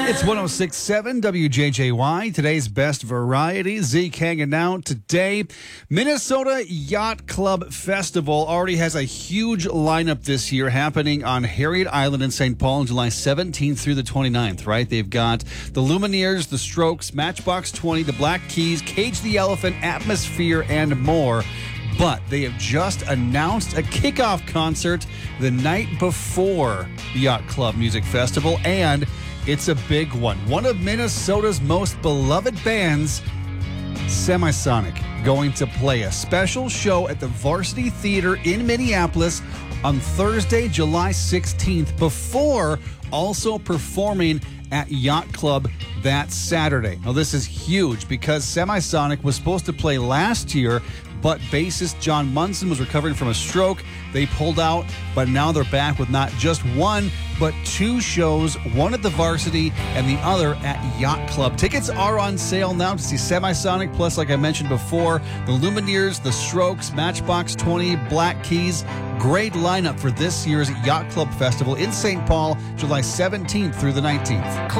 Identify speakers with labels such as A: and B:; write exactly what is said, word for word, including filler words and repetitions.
A: It's one oh six point seven W J J Y, today's best variety. Zeke hanging out today. Minnesota Yacht Club Festival already has a huge lineup this year happening on Harriet Island in Saint Paul on July seventeenth through the twenty-ninth, right? They've got the Lumineers, the Strokes, Matchbox twenty, the Black Keys, Cage the Elephant, Atmosphere, and more. But they have just announced a kickoff concert the night before the Yacht Club Music Festival, and it's a big one. One of Minnesota's most beloved bands, Semisonic, going to play a special show at the Varsity Theater in Minneapolis on Thursday, July sixteenth, before also performing at Yacht Club that Saturday. Now, this is huge because Semisonic was supposed to play last year, but bassist John Munson was recovering from a stroke. They pulled out, but now they're back with not just one, but two shows, one at the Varsity and the other at Yacht Club. Tickets are on sale now to see Semisonic, plus, like I mentioned before, the Lumineers, the Strokes, Matchbox twenty, Black Keys. Great lineup for this year's Yacht Club Festival in Saint Paul, July seventeenth through the nineteenth.